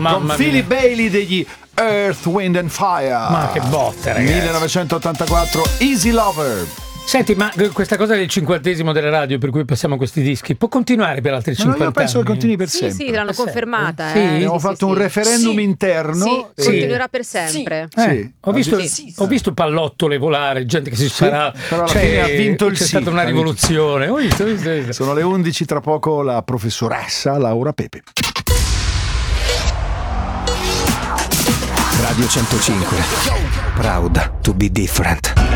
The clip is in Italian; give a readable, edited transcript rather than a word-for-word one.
con Philly Bailey degli Earth, Wind and Fire. Ma che botte, ragazzi. 1984, Easy Lover. Senti, ma questa cosa del 50° delle radio per cui passiamo questi dischi può continuare per altri 50 io penso anni? che continui per sempre. Sì, l'hanno confermata. Sì? Abbiamo fatto un referendum interno. Sì, continuerà per sempre. Sì. Ho visto pallottole volare, gente che si spara. Però alla fine ha vinto il c'è sì. stata una rivoluzione. Ho visto. Sono le 11, tra poco la professoressa Laura Pepe. Radio 105. Proud to be different.